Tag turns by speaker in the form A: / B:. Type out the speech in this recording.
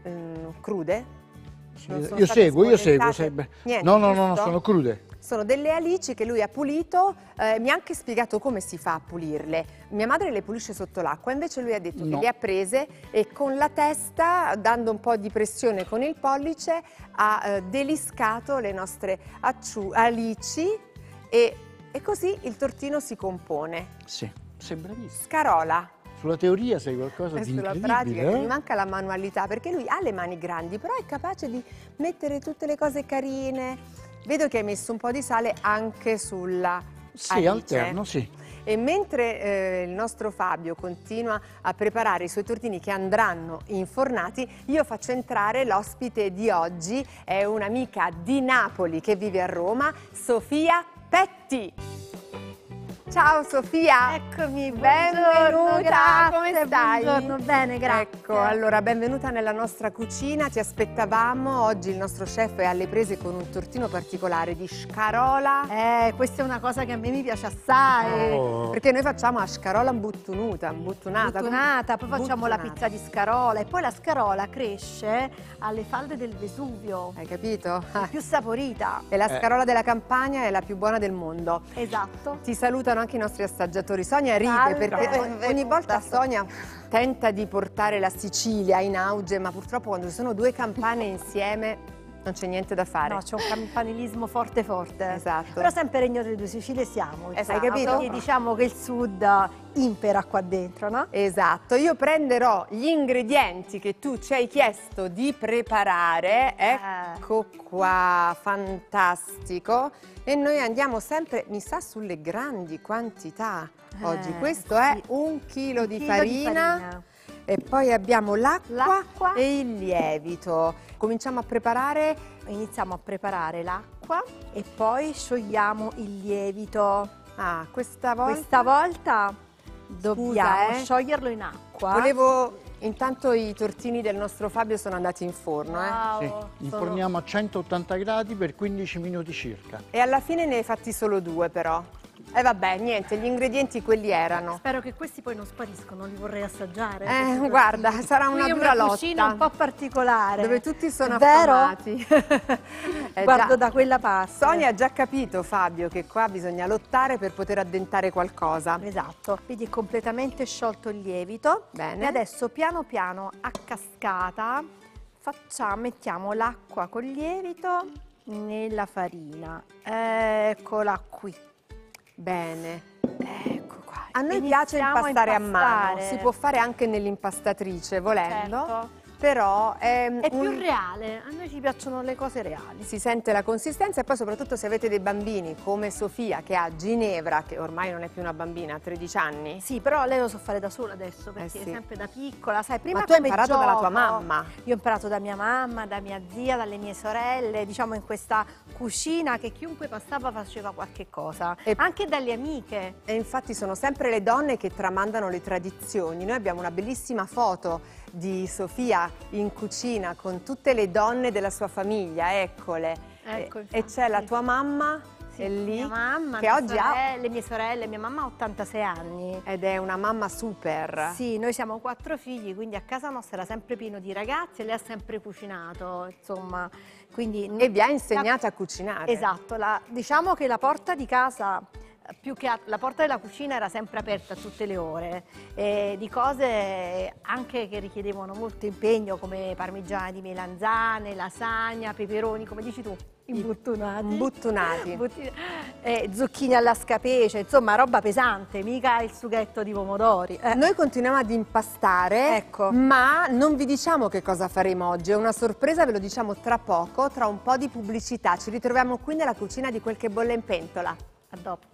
A: crude.
B: Io seguo.
A: Niente,
B: No, sono crude.
A: Sono delle alici che lui ha pulito, mi ha anche spiegato come si fa a pulirle. Mia madre le pulisce sotto l'acqua, invece lui ha detto che le ha prese e con la testa, dando un po' di pressione con il pollice, ha deliscato le nostre alici e così il tortino si compone.
B: Sì, sei bravissimo.
A: Scarola.
B: Sulla teoria sei qualcosa di
A: Sulla
B: incredibile.
A: pratica, mi manca la manualità, perché lui ha le mani grandi, però è capace di mettere tutte le cose carine. Vedo che hai messo un po' di sale anche sulla alice.
B: Alterno, sì.
A: E mentre il nostro Fabio continua a preparare i suoi tortini che andranno infornati, io faccio entrare l'ospite di oggi, è un'amica di Napoli che vive a Roma, Sofia Petti. Ciao Sofia!
C: Eccomi,
A: benvenuta!
C: Grazie,
A: Come stai?
C: Buongiorno, bene, grazie.
A: Ecco, allora benvenuta nella nostra cucina, ti aspettavamo. Oggi il nostro chef è alle prese con un tortino particolare di scarola.
C: Questa è una cosa che a me mi piace assai.
A: Perché noi facciamo la scarola imbuttunata.
C: Poi facciamo la pizza di scarola e poi la scarola cresce alle falde del Vesuvio.
A: Hai capito?
C: È più saporita.
A: E la scarola della Campania è la più buona del mondo.
C: Esatto.
A: Ti salutano anche i nostri assaggiatori. Sonia ride perché ogni volta Sonia tenta di portare la Sicilia in auge, ma purtroppo quando ci sono due campane insieme non c'è niente da fare.
C: No, c'è un campanilismo forte.
A: Esatto.
C: Però sempre regno delle due Sicilie siamo.
A: Esatto. Hai capito?
C: Perché diciamo che il sud impera qua dentro, no?
A: Esatto. Io prenderò gli ingredienti che tu ci hai chiesto di preparare. Ecco qua, fantastico. E noi andiamo sempre, mi sa, sulle grandi quantità. Oggi questo è 1 chilo di farina. E poi abbiamo l'acqua e il lievito. Cominciamo a preparare?
C: Iniziamo a preparare l'acqua e poi sciogliamo il lievito.
A: Ah, questa volta?
C: Questa volta dobbiamo scioglierlo in acqua.
A: Intanto i tortini del nostro Fabio sono andati in forno.
C: Wow,
B: Sì, inforniamo a 180 gradi per 15 minuti circa.
A: E alla fine ne hai fatti solo 2 però. E vabbè, niente, gli ingredienti quelli erano.
C: Spero che questi poi non spariscono, li vorrei assaggiare.
A: Guarda, sarà una dura lotta.
C: Una cucina un po' particolare.
A: Dove tutti sono
C: vero?
A: affamati.
C: Guardo da quella parte.
A: Sonia ha già capito, Fabio, che qua bisogna lottare per poter addentare qualcosa.
C: Esatto, vedi, è completamente sciolto il lievito.
A: Bene.
C: E adesso piano piano a cascata mettiamo l'acqua col lievito nella farina. Eccola qui.
A: Bene,
C: ecco qua.
A: A noi piace impastare a mano, si può fare anche nell'impastatrice volendo,
C: certo.
A: Però
C: è più reale, a noi ci piacciono le cose reali.
A: Si sente la consistenza e poi soprattutto se avete dei bambini come Sofia che ha Ginevra, che ormai non è più una bambina, ha 13 anni.
C: Sì, però lei lo so fare da sola adesso, perché
A: sì.
C: sempre da piccola, sai, prima
A: ma tu hai
C: come
A: imparato
C: gioco,
A: dalla tua mamma?
C: Io ho imparato da mia mamma, da mia zia, dalle mie sorelle, diciamo in questa cucina che chiunque passava faceva qualche cosa, anche dalle amiche.
A: E infatti sono sempre le donne che tramandano le tradizioni. Noi abbiamo una bellissima foto di Sofia in cucina con tutte le donne della sua famiglia, eccole.
C: Ecco,
A: e c'è la tua mamma, è lì,
C: mia mamma,
A: che oggi ha
C: le mie sorelle, mia mamma ha 86 anni.
A: Ed è una mamma super.
C: Sì, noi siamo 4 figli, quindi a casa nostra era sempre pieno di ragazzi e lei ha sempre cucinato, insomma. Quindi,
A: e vi ha insegnato a cucinare.
C: Esatto, diciamo che la porta di casa, più che la porta della cucina era sempre aperta a tutte le ore, di cose anche che richiedevano molto impegno, come parmigiana di melanzane, lasagna, peperoni, come dici tu, imbuttunati, zucchini alla scapece, insomma roba pesante, mica il sughetto di pomodori.
A: Noi continuiamo ad impastare,
C: ecco.
A: Ma non vi diciamo che cosa faremo oggi, è una sorpresa, ve lo diciamo tra poco, tra un po' di pubblicità. Ci ritroviamo qui nella cucina di Quel che bolle in pentola.
C: A dopo.